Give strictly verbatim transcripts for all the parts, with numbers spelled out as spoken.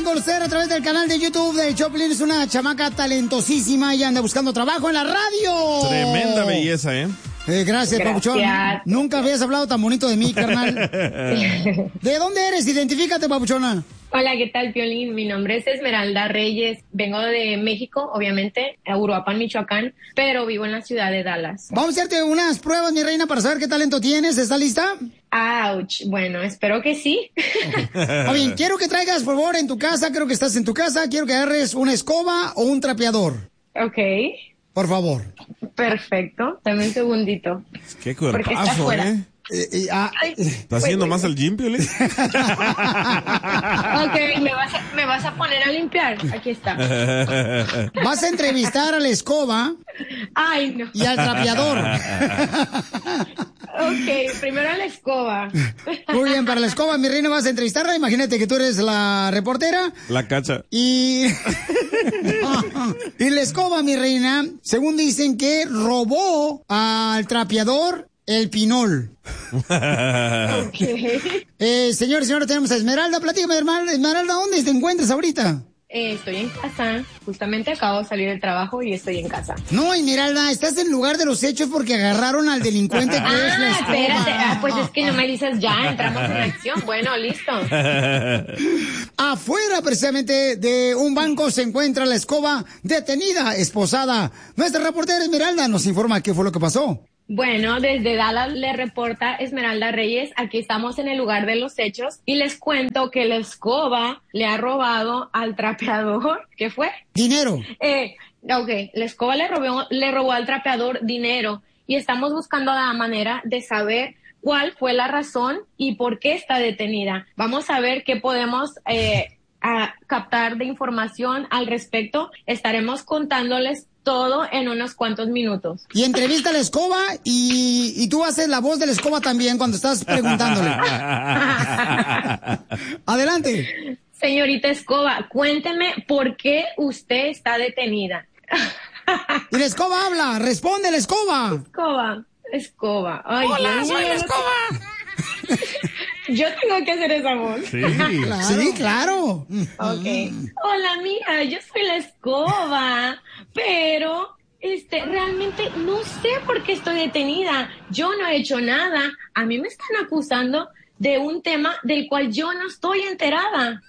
pueden conocer a través del canal de YouTube de Choplin. Es una chamaca talentosísima y anda buscando trabajo en la radio. Tremenda belleza, ¿eh? Eh, gracias, Gracias. Papuchón. Nunca habías hablado tan bonito de mí, carnal. ¿De dónde eres? Identifícate, Papuchona. Hola, ¿qué tal, Piolín? Mi nombre es Esmeralda Reyes. Vengo de México, obviamente, a Uruapan, Michoacán, pero vivo en la ciudad de Dallas. Vamos a hacerte unas pruebas, mi reina, para saber qué talento tienes. ¿Estás lista? Ouch. Bueno, espero que sí. Okay. Bien, quiero que traigas, por favor, en tu casa, creo que estás en tu casa, quiero que agarres una escoba o un trapeador. Ok. Por favor. Perfecto. Dame un segundito. Qué Porque está cuerpazo, afuera. ¿eh? Eh, eh, ah, Ay, ¿Está haciendo más el gym, Piolín? Ok, ¿me vas, a, ¿me vas a poner a limpiar? Aquí está. vas a entrevistar a la escoba Ay, no. y al trapeador. Ok, primero a la escoba. Muy bien, para la escoba, mi reina, vas a entrevistarla. Imagínate que tú eres la reportera. La cacha. Y... y la escoba, mi reina, según dicen que robó al trapeador el pinol. Okay. Eh, señor, señora, tenemos a Esmeralda. Platícame, Esmeralda, Esmeralda, ¿dónde te encuentras ahorita? Eh, estoy en casa. Justamente acabo de salir del trabajo y estoy en casa. No, Esmeralda, estás en el lugar de los hechos porque agarraron al delincuente que ah, es la escoba. espérate. Ah, pues es que no me dices ya, entramos en acción. Bueno, listo. Afuera, precisamente, de un banco se encuentra la escoba detenida, esposada. Nuestra reportera Esmeralda nos informa qué fue lo que pasó. Bueno, desde Dallas le reporta Esmeralda Reyes. Aquí estamos en el lugar de los hechos y les cuento que la escoba le ha robado al trapeador. ¿Qué fue? Dinero. Eh, ok, la escoba le robó, le robó al trapeador dinero y estamos buscando la manera de saber cuál fue la razón y por qué está detenida. Vamos a ver qué podemos eh, a captar de información al respecto. Estaremos contándoles todo en unos cuantos minutos. Y entrevista a la escoba y, y tú haces la voz de la escoba también cuando estás preguntándole. Adelante. Señorita Escoba, cuénteme por qué usted está detenida. Y la escoba habla, responde la escoba. Escoba, escoba. Ay, Hola, Dios soy mío, la no escoba. Yo tengo que hacer esa voz. Sí, claro. Sí, claro. Okay. Hola, mija, yo soy la escoba, pero este realmente no sé por qué estoy detenida. Yo no he hecho nada. A mí me están acusando de un tema del cual yo no estoy enterada.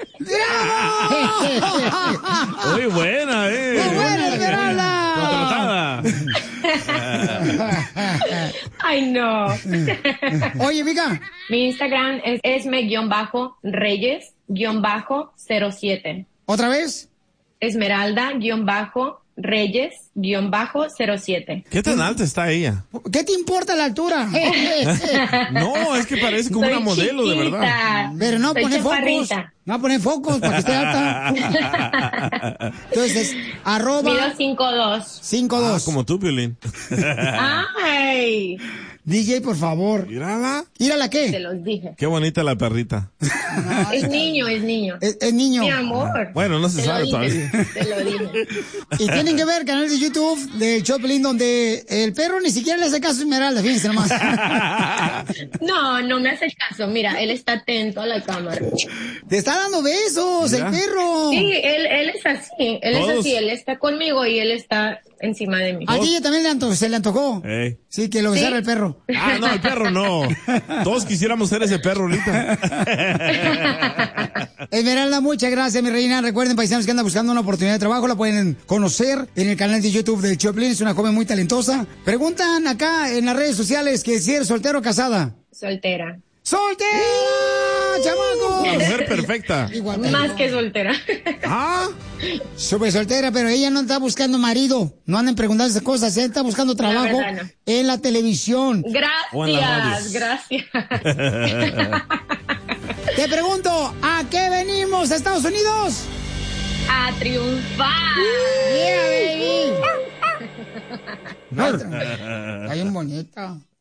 Muy buena, eh. ¡Muy buena, Esmeralda! Contratada. Ay, no. Oye, Mica. Mi Instagram es esme-reyes cero siete. ¿Otra vez? Esmeralda-reyes cero siete. ¿Qué tan alta está ella? ¿Qué te importa la altura? No, es que parece como Soy una modelo, de chiquita. verdad. Pero no Soy pone focos. chaparrita. No pone focos para que esté alta. Entonces, arroba Mido cinco dos. cinco Ah, dos. como tú, Piolín. Ay, D J, por favor. Mírala. ¿Mírala te qué? los dije. Qué bonita la perrita. Es niño, es niño. Es, es niño. Mi amor. Bueno, no se Te lo sabe dije, todavía. Te lo dije. Y tienen que ver el canal de YouTube de Choplin donde el perro ni siquiera le hace caso a Esmeralda, fíjense nomás. No, no me haces caso. Mira, él está atento a la cámara. Te está dando besos, Mira. el perro. Sí, él, él es así. Él Todos. es así. Él está conmigo y él está encima de mí. A ti también le anto- se le antojó. Ey. Sí, que lo besara ¿Sí? el perro. Ah, no, el perro no. Todos quisiéramos ser ese perro ahorita. Esmeralda, muchas gracias, mi reina. Recuerden, paisanos, que andan buscando una oportunidad de trabajo, la pueden conocer en el canal de YouTube de Choplin. Es una joven muy talentosa. Preguntan acá en las redes sociales que si eres soltero o casada. Soltera. ¡Soltera, chamaco! La mujer perfecta. Igual, Más que soltera. Ah, Súper soltera, pero ella no está buscando marido. No anden preguntando esas cosas. Ella está buscando trabajo verdad, no. en la televisión. O en la Gracias, radio. gracias. Te pregunto, ¿a qué venimos, a Estados Unidos? A triunfar. Yeah, baby. Está bien bonita.